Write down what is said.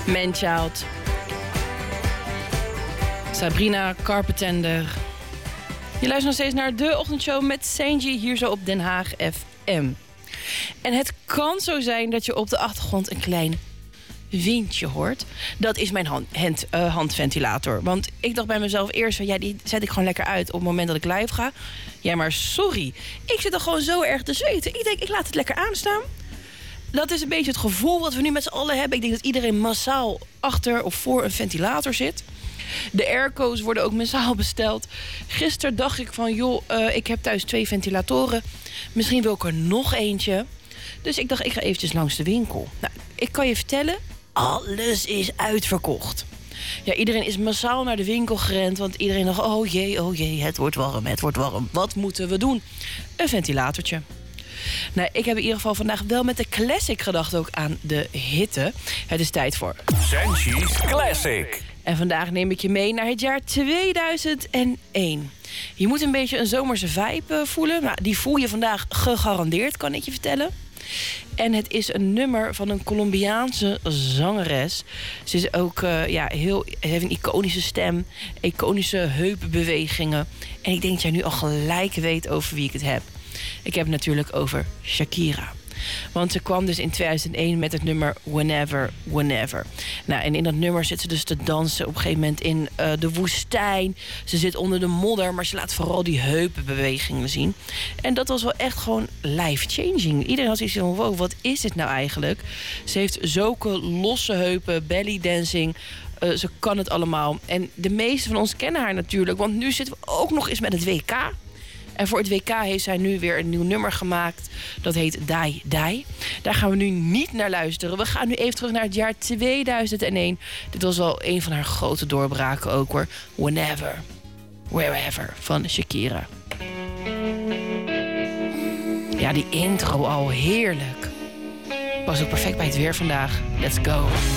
Manchild. Sabrina Carpenter. Je luistert nog steeds naar de ochtendshow met Sanji hier zo op Den Haag FM. En het kan zo zijn dat je op de achtergrond een klein windje hoort. Dat is mijn handventilator. Want ik dacht bij mezelf eerst van, ja, die zet ik gewoon lekker uit op het moment dat ik live ga. Ja, maar sorry. Ik zit er gewoon zo erg te zweten. Ik denk, ik laat het lekker aanstaan. Dat is een beetje het gevoel wat we nu met z'n allen hebben. Ik denk dat iedereen massaal achter of voor een ventilator zit. De airco's worden ook massaal besteld. Gisteren dacht ik van, joh, ik heb thuis 2 ventilatoren. Misschien wil ik er nog eentje. Dus ik dacht, ik ga eventjes langs de winkel. Nou, ik kan je vertellen, alles is uitverkocht. Ja, iedereen is massaal naar de winkel gerend. Want iedereen dacht, oh jee, het wordt warm. Wat moeten we doen? Een ventilatortje. Nou, ik heb in ieder geval vandaag wel met de classic gedacht ook aan de hitte. Het is tijd voor Sanji's Classic. En vandaag neem ik je mee naar het jaar 2001. Je moet een beetje een zomerse vibe voelen. Nou, die voel je vandaag gegarandeerd, kan ik je vertellen. En het is een nummer van een Colombiaanse zangeres. Ze is ook heeft een iconische stem, iconische heupbewegingen. En ik denk dat jij nu al gelijk weet over wie ik het heb. Ik heb het natuurlijk over Shakira. Want ze kwam dus in 2001 met het nummer Whenever, Whenever. Nou, en in dat nummer zit ze dus te dansen op een gegeven moment in de woestijn. Ze zit onder de modder, maar ze laat vooral die heupenbewegingen zien. En dat was wel echt gewoon life-changing. Iedereen had zoiets van, wow, wat is dit nou eigenlijk? Ze heeft zulke losse heupen, belly dancing. Ze kan het allemaal. En de meesten van ons kennen haar natuurlijk, want nu zitten we ook nog eens met het WK. En voor het WK heeft zij nu weer een nieuw nummer gemaakt. Dat heet Die Die. Daar gaan we nu niet naar luisteren. We gaan nu even terug naar het jaar 2001. Dit was wel een van haar grote doorbraken ook hoor. Whenever, Wherever van Shakira. Ja, die intro al heerlijk. Was ook perfect bij het weer vandaag. Let's go.